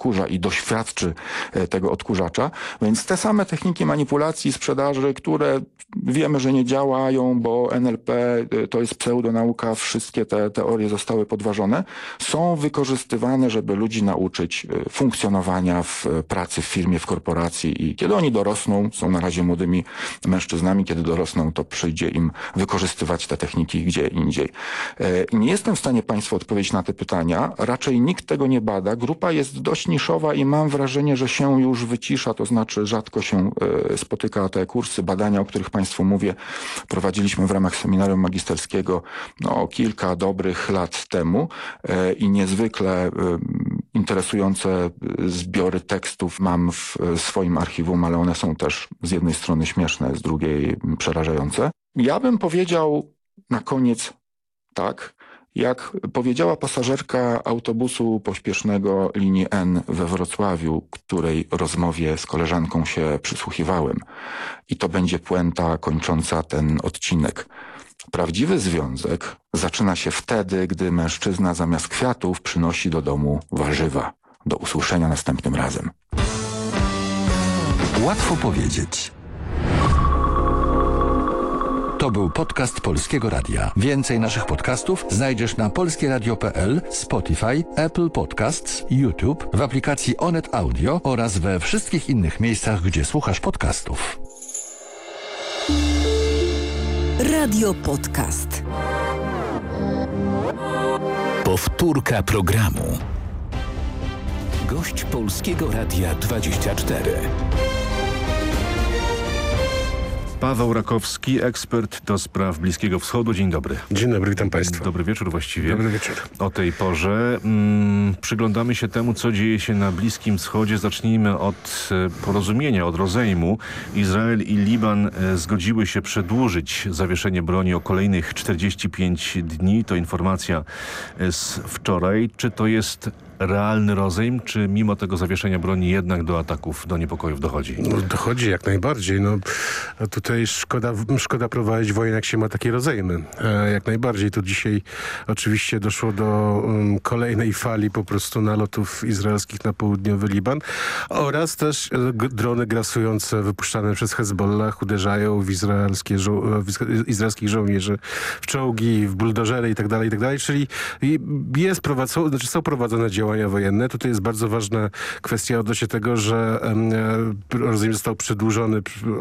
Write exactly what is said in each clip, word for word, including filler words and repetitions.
odkurza i doświadczy tego odkurzacza. Więc te same techniki manipulacji, sprzedaży, które wiemy, że nie działają, bo N L P to jest pseudonauka, wszystkie te teorie zostały podważone, są wykorzystywane, żeby ludzi nauczyć funkcjonowania w pracy, w firmie, w korporacji i kiedy oni dorosną, są na razie młodymi mężczyznami, kiedy dorosną, to przyjdzie im wykorzystywać te techniki gdzie indziej. Nie jestem w stanie Państwu odpowiedzieć na te pytania, raczej nikt tego nie bada. Grupa jest dość niszowa i mam wrażenie, że się już wycisza, to znaczy rzadko się spotyka te kursy, badania, o których Państwu mówię, prowadziliśmy w ramach seminarium magisterskiego no, kilka dobrych lat temu i niezwykle interesujące zbiory tekstów mam w swoim archiwum, ale one są też z jednej strony śmieszne, z drugiej przerażające. Ja bym powiedział na koniec tak, jak powiedziała pasażerka autobusu pośpiesznego linii N we Wrocławiu, której rozmowie z koleżanką się przysłuchiwałem. I to będzie puenta kończąca ten odcinek. Prawdziwy związek zaczyna się wtedy, gdy mężczyzna zamiast kwiatów przynosi do domu warzywa. Do usłyszenia następnym razem. Łatwo powiedzieć. To był podcast Polskiego Radia. Więcej naszych podcastów znajdziesz na polskieradio kropka p l, Spotify, Apple Podcasts, YouTube, w aplikacji Onet Audio oraz we wszystkich innych miejscach, gdzie słuchasz podcastów. Radio Podcast. Powtórka programu. Gość Polskiego Radia dwadzieścia cztery. Paweł Rakowski, ekspert do spraw Bliskiego Wschodu. Dzień dobry. Dzień dobry, witam Państwa. Dobry wieczór właściwie. Dobry wieczór. O tej porze mm, przyglądamy się temu, co dzieje się na Bliskim Wschodzie. Zacznijmy od e, porozumienia, od rozejmu. Izrael i Liban e, zgodziły się przedłużyć zawieszenie broni o kolejnych czterdzieści pięć dni. To informacja e, z wczoraj. Czy to jest realny rozejm, czy mimo tego zawieszenia broni jednak do ataków, do niepokojów dochodzi? No, dochodzi jak najbardziej. No, a tutaj szkoda, szkoda prowadzić wojnę, jak się ma takie rozejmy. E, jak najbardziej. Tu dzisiaj oczywiście doszło do um, kolejnej fali po prostu nalotów izraelskich na południowy Liban oraz też e, g- drony grasujące wypuszczane przez Hezbollah uderzają w, izraelskie żo- w izraelskich żołnierzy, w czołgi, w buldożery i tak dalej, i tak dalej. Czyli jest prowadzą, znaczy są prowadzone działania wojenne. Tutaj jest bardzo ważna kwestia odnośnie tego, że e, rozejm został przedłużony.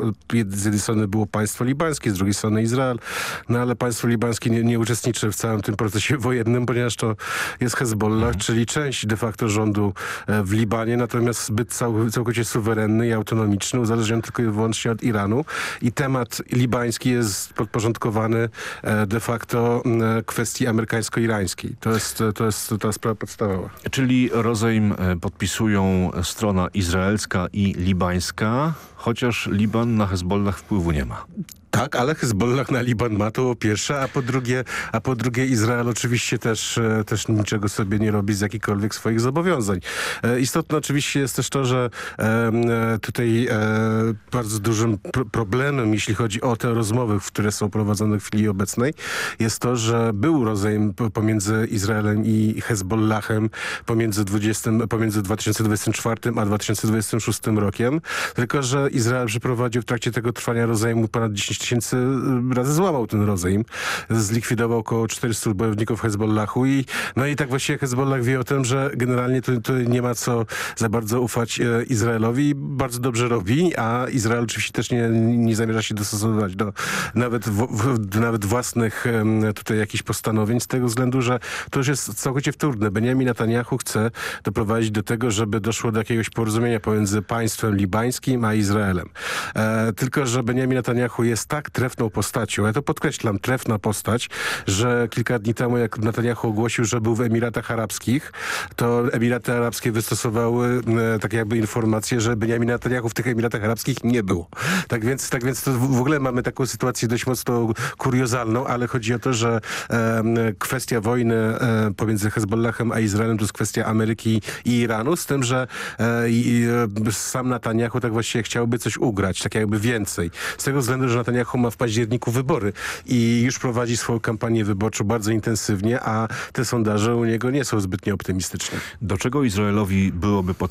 Z jednej strony było państwo libańskie, z drugiej strony Izrael. No ale państwo libańskie nie, nie uczestniczy w całym tym procesie wojennym, ponieważ to jest Hezbollah, mhm. czyli część de facto rządu e, w Libanie, natomiast zbyt cał, całkowicie suwerenny i autonomiczny, uzależniony tylko i wyłącznie od Iranu. I temat libański jest podporządkowany e, de facto e, kwestii amerykańsko-irańskiej. To jest, to jest ta sprawa podstawowa. Czyli rozejm podpisują strona izraelska i libańska, chociaż Liban na Hezbollah wpływu nie ma. Tak, ale Hezbollah na Liban ma, to po pierwsze, a po drugie, a po drugie Izrael oczywiście też, też niczego sobie nie robi z jakichkolwiek swoich zobowiązań. E, istotne oczywiście jest też to, że e, tutaj e, bardzo dużym pr- problemem, jeśli chodzi o te rozmowy, które są prowadzone w chwili obecnej, jest to, że był rozejm pomiędzy Izraelem i Hezbollahem pomiędzy, dwudziestym, pomiędzy dwa tysiące dwudziestym czwartym a dwa tysiące dwudziestym szóstym rokiem, tylko że Izrael przeprowadził w trakcie tego trwania rozejmu ponad dziesięć tysięcy razy złamał ten rozejm. Zlikwidował około czterystu bojowników Hezbollahu i no i tak właściwie Hezbollah wie o tym, że generalnie tu, tu nie ma co za bardzo ufać e, Izraelowi. Bardzo dobrze robi, a Izrael oczywiście też nie, nie zamierza się dostosowywać do nawet, w, w, nawet własnych e, tutaj jakichś postanowień z tego względu, że to już jest całkowicie wtórne. Benjamin Netanyahu chce doprowadzić do tego, żeby doszło do jakiegoś porozumienia pomiędzy państwem libańskim a Izraelem. E, tylko, że Benjamin Netanyahu jest tak trefną postacią, ja to podkreślam, trefna postać, że kilka dni temu, jak Netanyahu ogłosił, że był w Emiratach Arabskich, to Emiraty Arabskie wystosowały e, tak jakby informację, że Benjamin Netanyahu w tych Emiratach Arabskich nie było. Tak więc, tak więc to w ogóle mamy taką sytuację dość mocno kuriozalną, ale chodzi o to, że e, kwestia wojny e, pomiędzy Hezbollahem a Izraelem to jest kwestia Ameryki i Iranu, z tym, że e, i, e, sam Netanyahu tak właściwie chciałby coś ugrać, tak jakby więcej. Z tego względu, że Netanyahu ma w październiku wybory i już prowadzi swoją kampanię wyborczą bardzo intensywnie, a te sondaże u niego nie są zbytnio optymistyczne. Do czego Izraelowi byłoby